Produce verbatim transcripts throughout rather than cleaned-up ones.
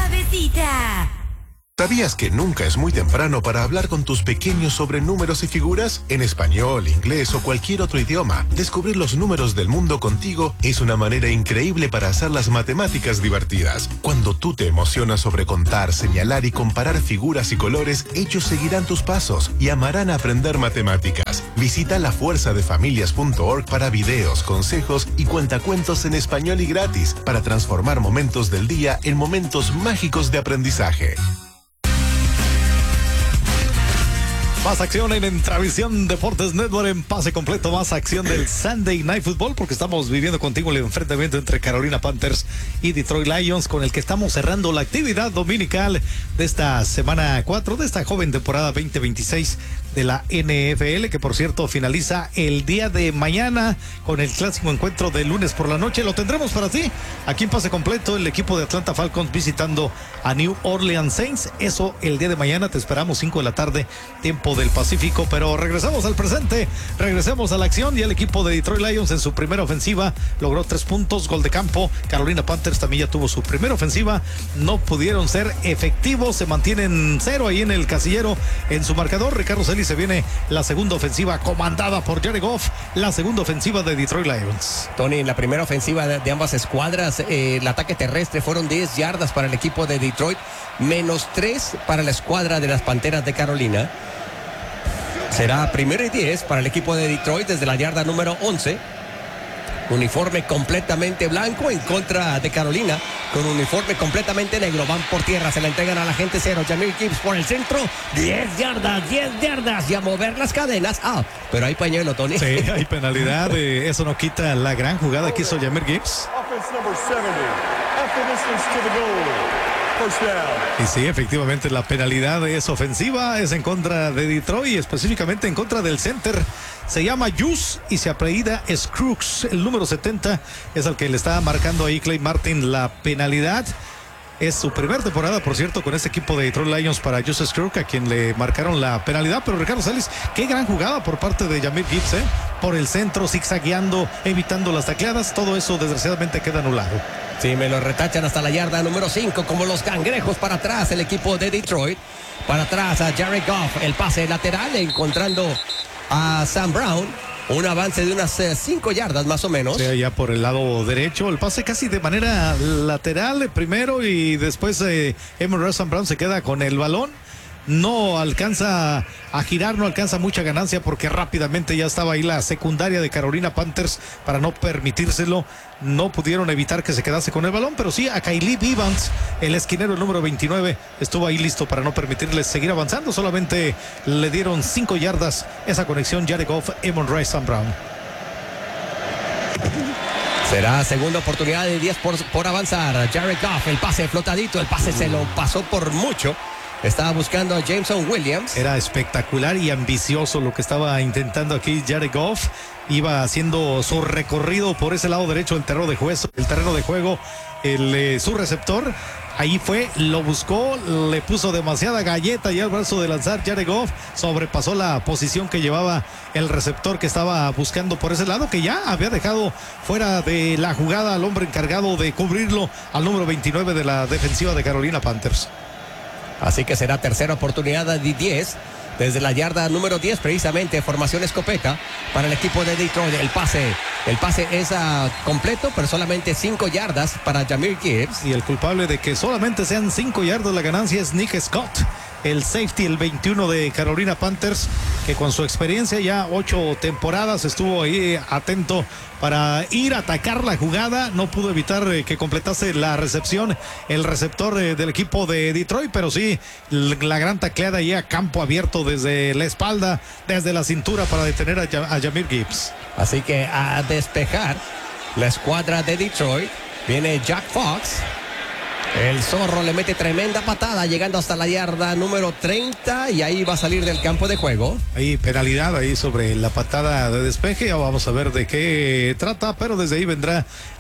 suavecita. ¿Sabías que nunca es muy temprano para hablar con tus pequeños sobre números y figuras? En español, inglés o cualquier otro idioma, descubrir los números del mundo contigo es una manera increíble para hacer las matemáticas divertidas. Cuando tú te emocionas sobre contar, señalar y comparar figuras y colores, ellos seguirán tus pasos y amarán aprender matemáticas. Visita la fuerza de familias punto org para videos, consejos y cuentacuentos en español y gratis para transformar momentos del día en momentos mágicos de aprendizaje. Más acción en Entravisión Deportes Network en pase completo, más acción del Sunday Night Football, porque estamos viviendo contigo el enfrentamiento entre Carolina Panthers y Detroit Lions, con el que estamos cerrando la actividad dominical de esta semana cuatro, de esta joven temporada veinte veintiséis de la N F L, que por cierto finaliza el día de mañana con el clásico encuentro de lunes por la noche. Lo tendremos para ti aquí en pase completo, el equipo de Atlanta Falcons visitando a New Orleans Saints. Eso el día de mañana, te esperamos cinco de la tarde, tiempo del Pacífico. Pero regresamos al presente, regresemos a la acción, y el equipo de Detroit Lions en su primera ofensiva logró tres puntos, gol de campo. Carolina Panthers también ya tuvo su primera ofensiva, no pudieron ser efectivos, se mantienen cero ahí en el casillero en su marcador. Ricardo Celis, se viene la segunda ofensiva comandada por Jared Goff, la segunda ofensiva de Detroit Lions. Tony, en la primera ofensiva de, de ambas escuadras, eh, el ataque terrestre fueron diez yardas para el equipo de Detroit, menos tres para la escuadra de las Panteras de Carolina. Será primero y diez para el equipo de Detroit desde la yarda número once. Uniforme completamente blanco en contra de Carolina, con uniforme completamente negro. Van por tierra, se la entregan a la gente cero. Jahmyr Gibbs por el centro, diez yardas, diez yardas, y a mover las cadenas. Ah, pero hay pañuelo, Tony. Sí, hay penalidad. Eh, eso no quita la gran jugada que hizo Jahmyr Gibbs. Y sí, efectivamente la penalidad es ofensiva, es en contra de Detroit, y específicamente en contra del center. Se llama Juice y se apellida Scruggs. El número setenta es al que le está marcando ahí Clay Martin la penalidad. Es su primera temporada, por cierto, con este equipo de Detroit Lions para Juice Scruggs, a quien le marcaron la penalidad. Pero Ricardo Celis, qué gran jugada por parte de Jahmyr Gibbs, ¿eh? Por el centro, zigzagueando, evitando las tacleadas. Todo eso desgraciadamente queda anulado. Sí, me lo retachan hasta la yarda número cinco, como los cangrejos para atrás el equipo de Detroit. Para atrás a Jared Goff, el pase lateral, encontrando a Sam Brown. Un avance de unas cinco yardas más o menos. O sea, ya por el lado derecho, el pase casi de manera lateral primero, y después eh, Amon-Ra Sam Brown se queda con el balón. No alcanza a girar, no alcanza mucha ganancia, porque rápidamente ya estaba ahí la secundaria de Carolina Panthers para no permitírselo. No pudieron evitar que se quedase con el balón, pero sí a Caleb Evans, el esquinero, el número veintinueve, estuvo ahí listo para no permitirles seguir avanzando. Solamente le dieron cinco yardas esa conexión Jared Goff, Amon-Ra Sam Brown. Será segunda oportunidad de diez por, por avanzar. Jared Goff, el pase flotadito, el pase se lo pasó por mucho. Estaba buscando a Jameson Williams. Era espectacular y ambicioso lo que estaba intentando aquí Jared Goff. Iba haciendo su recorrido por ese lado derecho del terreno de juego, el terreno de juego, el, eh, su receptor. Ahí fue, lo buscó, le puso demasiada galleta ya al brazo de lanzar Jared Goff. Sobrepasó la posición que llevaba el receptor que estaba buscando por ese lado, que ya había dejado fuera de la jugada al hombre encargado de cubrirlo, al número veintinueve de la defensiva de Carolina Panthers. Así que será tercera oportunidad de diez desde la yarda número diez, precisamente formación escopeta para el equipo de Detroit. El pase, el pase es uh, completo, pero solamente cinco yardas para Jahmyr Gibbs. Y el culpable de que solamente sean cinco yardas la ganancia es Nick Scott, el safety, el veintiuno de Carolina Panthers, que con su experiencia ya ocho temporadas estuvo ahí atento para ir a atacar la jugada. No pudo evitar eh, que completase la recepción el receptor eh, del equipo de Detroit, pero sí la gran tacleada ahí a campo abierto desde la espalda, desde la cintura, para detener a, a Jahmyr Gibbs. Así que a despejar la escuadra de Detroit viene Jack Fox. El zorro le mete tremenda patada, llegando hasta la yarda número treinta, y ahí va a salir del campo de juego. Hay penalidad ahí sobre la patada de despeje. Vamos a ver de qué trata, pero desde ahí vendrá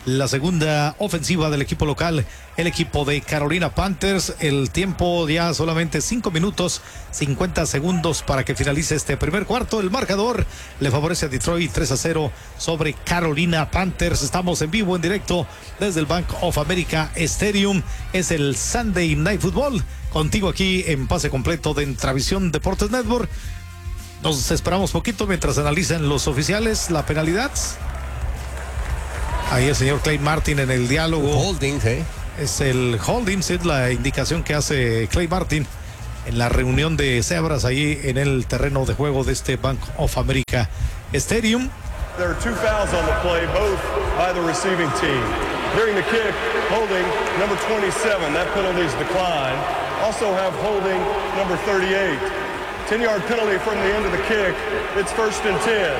la segunda ofensiva del equipo local, el equipo de Carolina Panthers. El tiempo ya solamente cinco minutos, cincuenta segundos para que finalice este primer cuarto. El marcador le favorece a Detroit tres a cero sobre Carolina Panthers. Estamos en vivo, en directo desde el Bank of America Stadium. Es el Sunday Night Football. Contigo aquí en Pase Completo de Entravisión Deportes Network. Nos esperamos poquito mientras analicen los oficiales la penalidad. Ahí el señor Clay Martin en el diálogo. Holding, ¿eh? Es el holding, es la indicación que hace Clay Martin en la reunión de cebras ahí en el terreno de juego de este Bank of America Stadium. There are two fouls on the play, both by the receiving team. During the kick, holding number twenty-seven, that penalty is declined. Also have holding number thirty-eight. ten-yard penalty from the end of the kick. It's first and ten.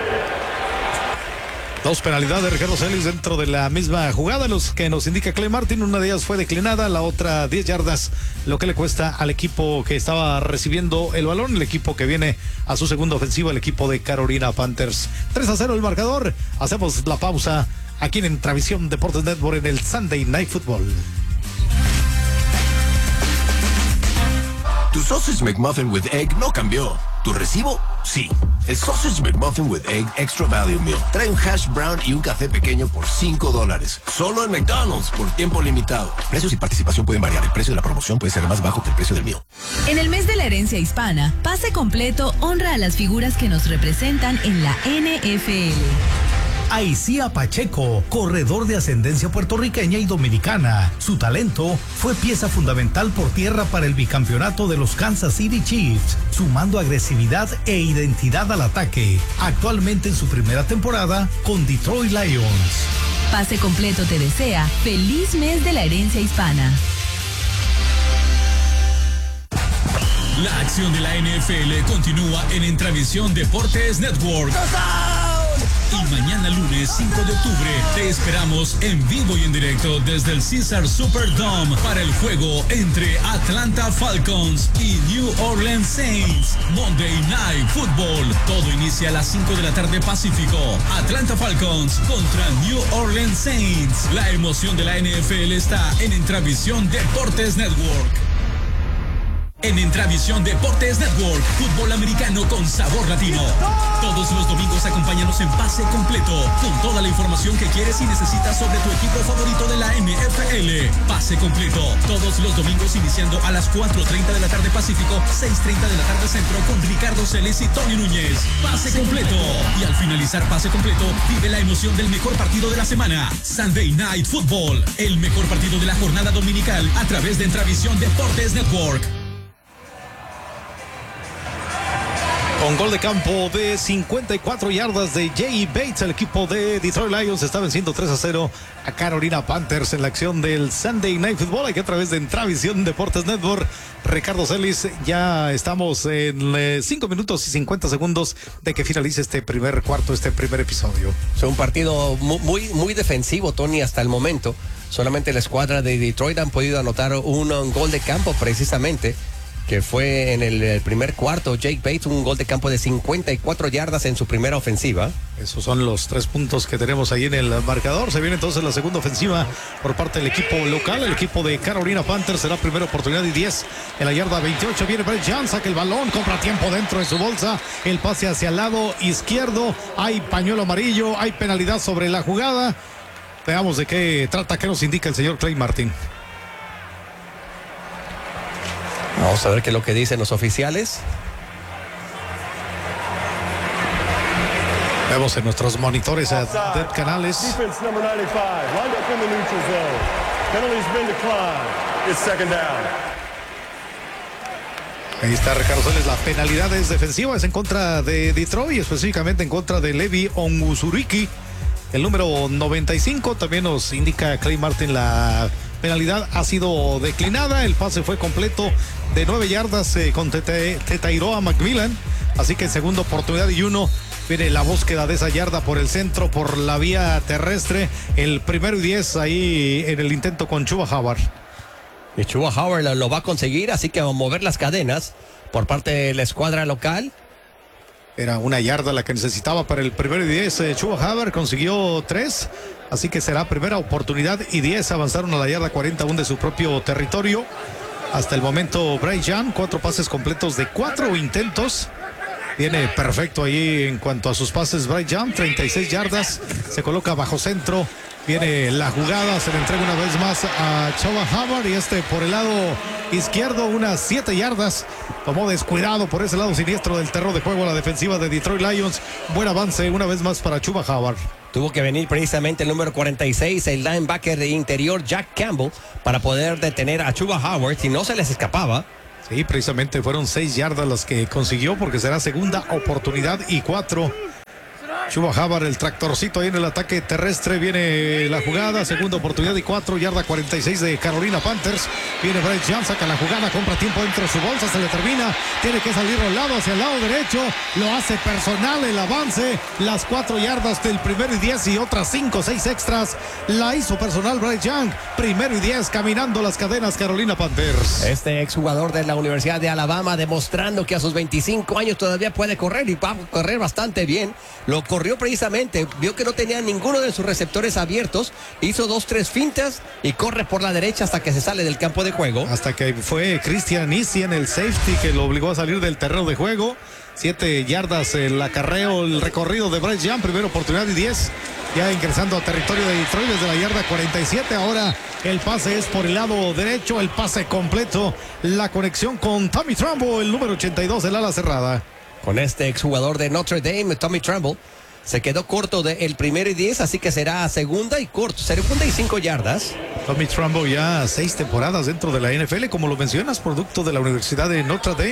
Dos penalidades de Ricardo Celis dentro de la misma jugada, los que nos indica Clay Martin. Una de ellas fue declinada, la otra diez yardas, lo que le cuesta al equipo que estaba recibiendo el balón, el equipo que viene a su segunda ofensiva, el equipo de Carolina Panthers. tres a cero el marcador. Hacemos la pausa aquí en Entravisión Deportes Network en el Sunday Night Football. Tu Sausage McMuffin with Egg no cambió. ¿Tu recibo? Sí. El Sausage McMuffin with Egg Extra Value Meal trae un hash brown y un café pequeño por cinco dólares. Solo en McDonald's por tiempo limitado. Precios y participación pueden variar. El precio de la promoción puede ser más bajo que el precio del mío. En el mes de la herencia hispana, Pase Completo honra a las figuras que nos representan en la N F L. Aicía Pacheco, corredor de ascendencia puertorriqueña y dominicana. Su talento fue pieza fundamental por tierra para el bicampeonato de los Kansas City Chiefs, sumando agresividad e identidad al ataque. Actualmente en su primera temporada con Detroit Lions. Pase Completo te desea feliz mes de la herencia hispana. La acción de la N F L continúa en Entravisión Deportes Network. Y mañana lunes cinco de octubre te esperamos en vivo y en directo desde el Caesar Superdome para el juego entre Atlanta Falcons y New Orleans Saints. Monday Night Football. Todo inicia a las cinco de la tarde Pacífico. Atlanta Falcons contra New Orleans Saints. La emoción de la N F L está en Entravisión Deportes Network. En Entravisión Deportes Network, fútbol americano con sabor latino. Todos los domingos acompáñanos en Pase Completo, con toda la información que quieres y necesitas sobre tu equipo favorito de la N F L. Pase Completo, todos los domingos iniciando a las cuatro treinta de la tarde Pacífico, seis treinta de la tarde Centro, con Ricardo Celis y Tony Núñez. Pase Completo. Y al finalizar Pase Completo, vive la emoción del mejor partido de la semana. Sunday Night Football, el mejor partido de la jornada dominical a través de Entravisión Deportes Network. Con gol de campo de cincuenta y cuatro yardas de Jay Bates, el equipo de Detroit Lions está venciendo tres a cero a Carolina Panthers en la acción del Sunday Night Football, aquí a través de Entravisión Deportes Network. Ricardo Celis, ya estamos en eh, cinco minutos y cincuenta segundos de que finalice este primer cuarto, este primer episodio. Es un partido muy, muy defensivo, Tony, hasta el momento. Solamente la escuadra de Detroit han podido anotar un, un gol de campo precisamente, que fue en el, el primer cuarto. Jake Bates, un gol de campo de cincuenta y cuatro yardas en su primera ofensiva. Esos son los tres puntos que tenemos ahí en el marcador. Se viene entonces la segunda ofensiva por parte del equipo local. El equipo de Carolina Panthers será primera oportunidad y diez en la yarda veintiocho. Viene Brett Young, saca el balón, compra tiempo dentro de su bolsa. El pase hacia el lado izquierdo. Hay pañuelo amarillo, hay penalidad sobre la jugada. Veamos de qué trata, qué nos indica el señor Clay Martin. Vamos a ver qué es lo que dicen los oficiales. Vemos en nuestros monitores a de canales. Defense number ninety-five, lined up in the neutral zone. Penalty's been declined. It's second down. Ahí está Ricardo Celis. La penalidad es defensiva, es en contra de Detroit, específicamente en contra de Levi Onwuzurike, el número noventa y cinco. También nos indica Clay Martin la penalidad ha sido declinada. El pase fue completo de nueve yardas eh, con Tetairoa McMillan. Así que en segunda oportunidad y uno viene la búsqueda de esa yarda por el centro, por la vía terrestre. El primero y diez ahí en el intento con Chuba Howard. Y Chuba Howard lo, lo va a conseguir, así que va a mover las cadenas por parte de la escuadra local. Era una yarda la que necesitaba para el primero y diez. Eh, Chuba Hubbard consiguió tres. Así que será primera oportunidad y diez. Avanzaron a la yarda cuarenta y uno de su propio territorio. Hasta el momento Bryce Young, cuatro pases completos de cuatro intentos. Viene perfecto ahí en cuanto a sus pases Bryce Young, treinta y seis yardas. Se coloca bajo centro. Viene la jugada, se le entrega una vez más a Chuba Hubbard y este por el lado izquierdo, unas siete yardas. Tomó descuidado por ese lado siniestro del terreno de juego a la defensiva de Detroit Lions. Buen avance una vez más para Chuba Hubbard. Tuvo que venir precisamente el número cuarenta y seis, el linebacker de interior Jack Campbell, para poder detener a Chuba Hubbard, si no se les escapaba. Sí, precisamente fueron seis yardas las que consiguió porque será segunda oportunidad y cuatro. Chuba Hubbard, el tractorcito ahí en el ataque terrestre. Viene la jugada, segunda oportunidad y cuatro, yarda cuarenta y seis de Carolina Panthers. Viene Bryce Young, saca la jugada, compra tiempo dentro de su bolsa, se le termina. Tiene que salir al lado, hacia el lado derecho. Lo hace personal el avance. Las cuatro yardas del primero y diez y otras cinco, seis extras. La hizo personal Bryce Young. Primero y diez, caminando las cadenas Carolina Panthers. Este exjugador de la Universidad de Alabama demostrando que a sus veinticinco años todavía puede correr y va a correr bastante bien. Lo corrió precisamente, vio que no tenía ninguno de sus receptores abiertos, hizo dos, tres fintas y corre por la derecha hasta que se sale del campo de juego. Hasta que fue Christian Easy en el safety que lo obligó a salir del terreno de juego. Siete yardas el acarreo, el recorrido de Bryce Young, primera oportunidad y diez. Ya ingresando a territorio de Detroit desde la yarda cuarenta y siete. Ahora el pase es por el lado derecho, el pase completo. La conexión con Tommy Tremble, el número ochenta y dos, el ala cerrada. Con este exjugador de Notre Dame, Tommy Tremble, se quedó corto del primero y diez, así que será segunda y corto, segunda y cinco yardas. Tommy Tremble ya seis temporadas dentro de la N F L, como lo mencionas, producto de la Universidad de Notre Dame.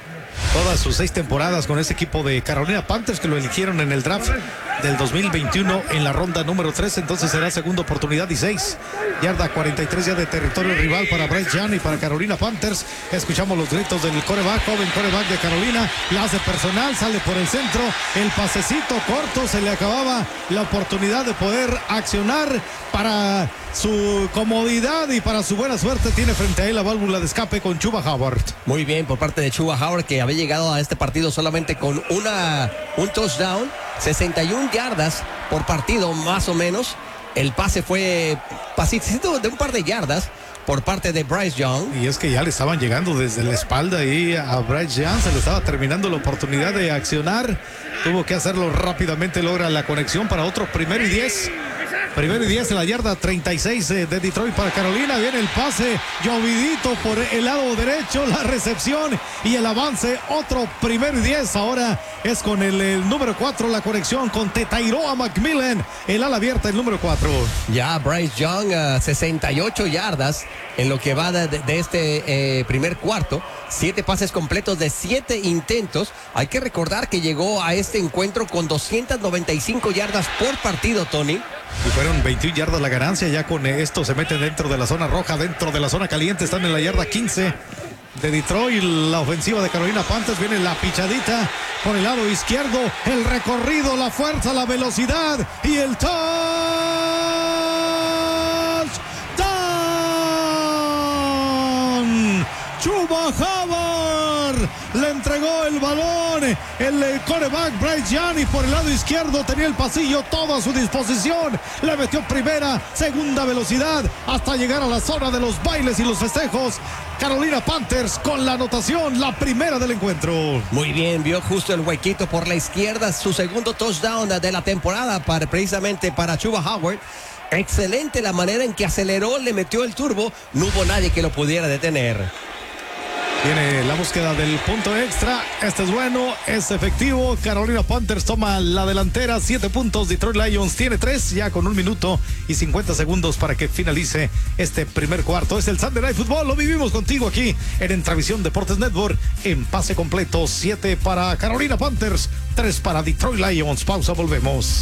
Todas sus seis temporadas con ese equipo de Carolina Panthers que lo eligieron en el draft del dos mil veintiuno en la ronda número tres. Entonces será segunda oportunidad y seis. Yarda cuarenta y tres ya de territorio rival para Bryce Young y para Carolina Panthers. Escuchamos los gritos del coreback, joven coreback de Carolina. La hace personal, sale por el centro. El pasecito corto, se le acababa la oportunidad de poder accionar. Para su comodidad y para su buena suerte tiene frente a él la válvula de escape con Chuba Hubbard. Muy bien por parte de Chuba Hubbard, que había llegado a este partido solamente con una, un touchdown, sesenta y una yardas por partido más o menos. El pase fue pasito de un par de yardas por parte de Bryce Young. Y es que ya le estaban llegando desde la espalda y a Bryce Young se le estaba terminando la oportunidad de accionar. Tuvo que hacerlo rápidamente, logra la conexión para otro primero y diez. Primero y diez en la yarda treinta y seis de Detroit para Carolina. Viene el pase, llovidito por el lado derecho, la recepción y el avance. Otro primero y diez. Ahora es con el, el número cuatro, la conexión con Tetairoa McMillan, el ala abierta, el número cuatro. Ya Bryce Young, uh, sesenta y ocho yardas en lo que va de, de este eh, primer cuarto. Siete pases completos de siete intentos. Hay que recordar que llegó a este encuentro con doscientas noventa y cinco yardas por partido, Tony. Y fueron veintiuna yardas la ganancia. Ya con esto se meten dentro de la zona roja, dentro de la zona caliente. Están en la yarda quince de Detroit. La ofensiva de Carolina Panthers. Viene la pichadita por el lado izquierdo. El recorrido, la fuerza, la velocidad y el touch. Chuba Hubbard le entregó el balón, el quarterback Bryce Young, y por el lado izquierdo tenía el pasillo todo a su disposición. Le metió primera, segunda velocidad hasta llegar a la zona de los bailes y los festejos. Carolina Panthers con la anotación, la primera del encuentro. Muy bien, vio justo el huequito por la izquierda, su segundo touchdown de la temporada para, precisamente para Chuba Hubbard. Excelente la manera en que aceleró, le metió el turbo, no hubo nadie que lo pudiera detener. Tiene la búsqueda del punto extra. Este es bueno, es efectivo. Carolina Panthers toma la delantera. Siete puntos. Detroit Lions tiene tres. Ya con un minuto y cincuenta segundos para que finalice este primer cuarto. Es el Sunday Night Football. Lo vivimos contigo aquí en Entravisión Deportes Network. En pase completo. Siete para Carolina Panthers. Tres para Detroit Lions. Pausa, volvemos.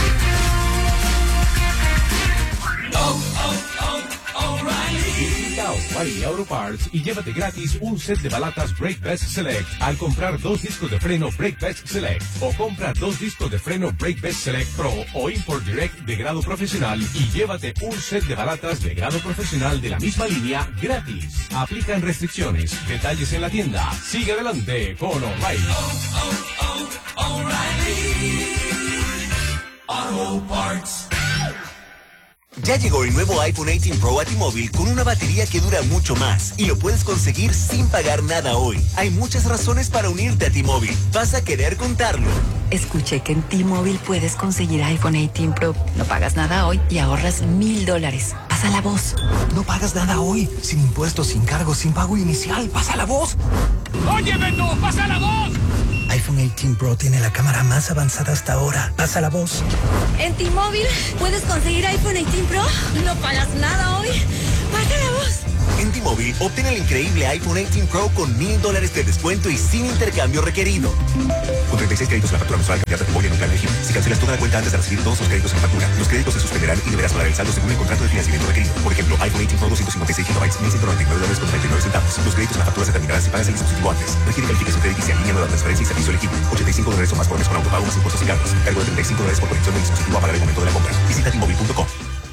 Oh, oh, oh, O'Reilly. O'Reilly Auto Parts y llévate gratis un set de balatas Brake Best Select al comprar dos discos de freno Brake Best Select o compra dos discos de freno Brake Best Select Pro o Import Direct de grado profesional y llévate un set de balatas de grado profesional de la misma línea gratis. Aplican restricciones. Detalles en la tienda. Sigue adelante con O'Reilly. Oh, oh, oh, O'Reilly Auto Parts. Ya llegó el nuevo iPhone dieciocho Pro a T-Mobile con una batería que dura mucho más y lo puedes conseguir sin pagar nada hoy. Hay muchas razones para unirte a T-Mobile. Vas a querer contarlo. Escuché que en T-Mobile puedes conseguir iPhone dieciocho Pro. No pagas nada hoy y ahorras mil dólares. Pasa la voz. No pagas nada hoy. Sin impuestos, sin cargos, sin pago inicial. Pasa la voz. ¡Oye, Beto! ¡Pasa la voz! iPhone dieciocho Pro tiene la cámara más avanzada hasta ahora. Pasa la voz. En T-Mobile puedes conseguir iPhone dieciocho Pro. No pagas nada hoy. Pasa la voz. En T-Mobile, obtén el increíble iPhone dieciocho Pro con mil dólares de descuento y sin intercambio requerido. Con treinta y seis créditos en la factura mensual cambiada de T-Mobile en un plan elegible. Si cancelas toda la cuenta antes de recibir todos los créditos en la factura, los créditos se suspenderán y deberás pagar el saldo según el contrato de financiamiento requerido. Por ejemplo, iPhone dieciocho Pro doscientos cincuenta y seis gigabytes, mil ciento noventa y nueve dólares con noventa y nueve centavos. Los créditos en la factura se terminarán si pagas el dispositivo antes. Requiere calificación crédito y se alinea nueva transferencia y servicio elegible. ochenta y cinco dólares o más por mes con autopago más impuestos y cargos. Cargo de treinta y cinco dólares por conexión del dispositivo a pagar el momento de la compra. Visita T Mobile punto com.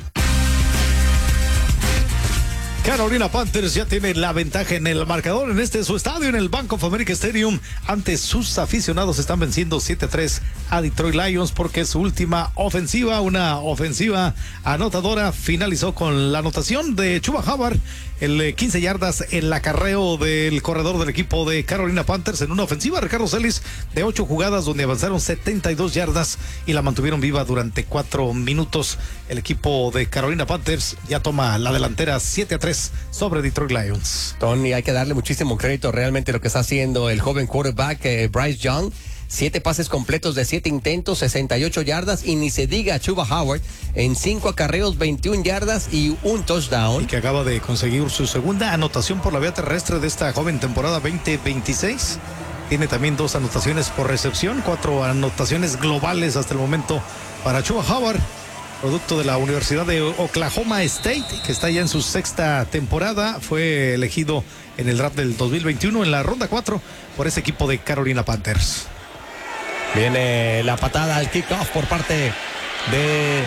Carolina Panthers ya tiene la ventaja en el marcador en este su estadio, en el Bank of America Stadium. Ante sus aficionados están venciendo siete a tres a Detroit Lions porque su última ofensiva, una ofensiva anotadora, finalizó con la anotación de Chuba Hubbard, el quince yardas, el acarreo del corredor del equipo de Carolina Panthers en una ofensiva, Ricardo Celis, de ocho jugadas donde avanzaron setenta y dos yardas y la mantuvieron viva durante cuatro minutos. El equipo de Carolina Panthers ya toma la delantera siete a tres sobre Detroit Lions. Tony, hay que darle muchísimo crédito realmente lo que está haciendo el joven quarterback eh, Bryce Young. Siete pases completos de siete intentos, sesenta y ocho yardas, y ni se diga Chuba Hubbard en cinco acarreos, veintiuna yardas y un touchdown. Y que acaba de conseguir su segunda anotación por la vía terrestre de esta joven temporada veinte veintiséis. Tiene también dos anotaciones por recepción, cuatro anotaciones globales hasta el momento para Chuba Hubbard, producto de la Universidad de Oklahoma State, que está ya en su sexta temporada. Fue elegido en el draft del dos mil veintiuno en la ronda cuatro por ese equipo de Carolina Panthers. Viene la patada al kickoff por parte de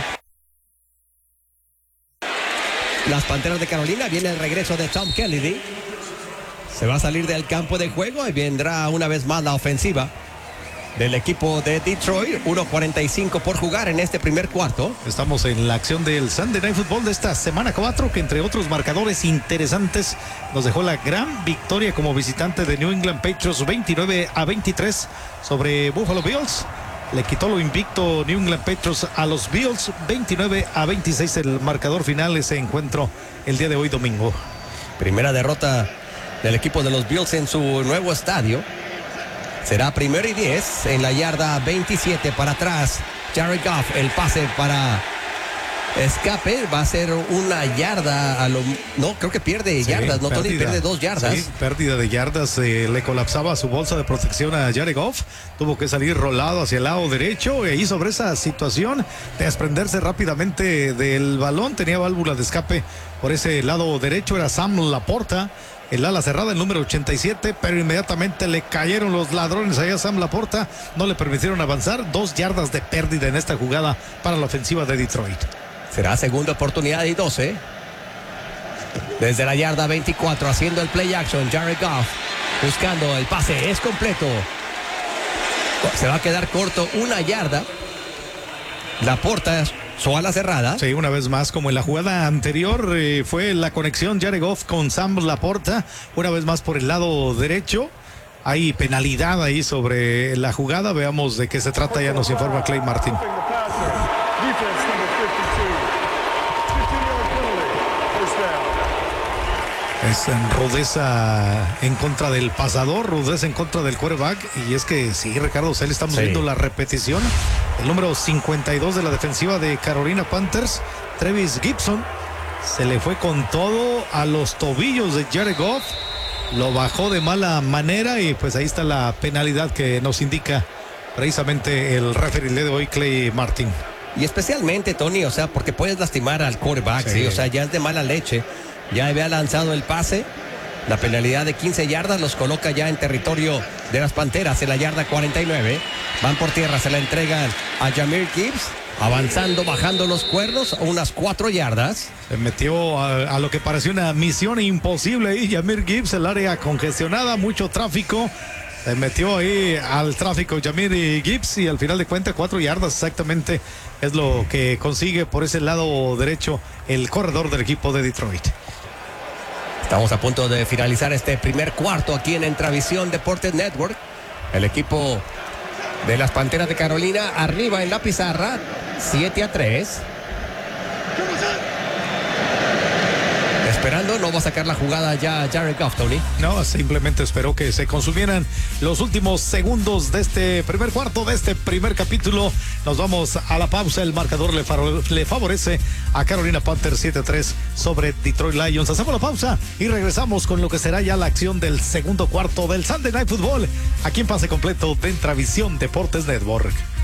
las Panteras de Carolina. Viene el regreso de Tom Kennedy. Se va a salir del campo de juego y vendrá una vez más la ofensiva del equipo de Detroit. uno cuarenta y cinco por jugar en este primer cuarto. Estamos en la acción del Sunday Night Football de esta semana cuatro, que entre otros marcadores interesantes nos dejó la gran victoria como visitante de New England Patriots veintinueve a veintitrés sobre Buffalo Bills. Le quitó lo invicto New England Patriots a los Bills, veintinueve a veintiséis el marcador final ese encuentro el día de hoy domingo. Primera derrota del equipo de los Bills en su nuevo estadio. Será primero y diez en la yarda veintisiete para atrás. Jared Goff, el pase para escape, va a ser una yarda a lo, no, creo que pierde sí, yardas, no, Tony, pierde dos yardas. Sí, pérdida de yardas, eh, le colapsaba su bolsa de protección a Jared Goff, tuvo que salir rolado hacia el lado derecho y sobre esa situación desprenderse rápidamente del balón, tenía válvula de escape por ese lado derecho, era Sam Laporta, el ala cerrada, el número ochenta y siete, pero inmediatamente le cayeron los ladrones allá a Sam Laporta, no le permitieron avanzar, dos yardas de pérdida en esta jugada para la ofensiva de Detroit. Será segunda oportunidad y doce. Desde la yarda veinticuatro, haciendo el play action, Jared Goff, buscando el pase, es completo. Se va a quedar corto una yarda. Laporta, su ala cerrada. Sí, una vez más, como en la jugada anterior, eh, fue la conexión Jared Goff con Sam Laporta, una vez más por el lado derecho. Hay penalidad ahí sobre la jugada, veamos de qué se trata, ya nos informa Clay Martin. Es en rudeza en contra del pasador, rudeza en contra del quarterback. Y es que sí, Ricardo Celis, estamos sí. viendo la repetición. El número cincuenta y dos de la defensiva de Carolina Panthers, Trevis Gibson, se le fue con todo a los tobillos de Jared Goff. Lo bajó de mala manera y pues ahí está la penalidad que nos indica precisamente el referee de hoy, Clay Martin. Y especialmente, Tony, o sea, porque puedes lastimar al quarterback, sí, sí o sea, ya es de mala leche. ya había lanzado el pase. La penalidad de quince yardas los coloca ya en territorio de las Panteras, en la yarda cuarenta y nueve. Van por tierra, se la entregan a Jahmyr Gibbs, avanzando, bajando los cuernos, unas cuatro yardas. Se metió a, a lo que pareció una misión imposible ahí Jahmyr Gibbs, el área congestionada, mucho tráfico. Se metió ahí al tráfico Jahmyr Gibbs y al final de cuentas cuatro yardas exactamente es lo que consigue por ese lado derecho el corredor del equipo de Detroit. Estamos a punto de finalizar este primer cuarto aquí en Entravisión Deportes Network. El equipo de las Panteras de Carolina arriba en la pizarra, siete a tres. Esperando, no va a sacar la jugada ya Jared Goff, Tony. No, simplemente esperó que se consumieran los últimos segundos de este primer cuarto, de este primer capítulo. Nos vamos a la pausa. El marcador le, le favorece a Carolina Panthers siete a tres sobre Detroit Lions. Hacemos la pausa y regresamos con lo que será ya la acción del segundo cuarto del Sunday Night Football. Aquí en Pase Completo de Entravisión Deportes Network.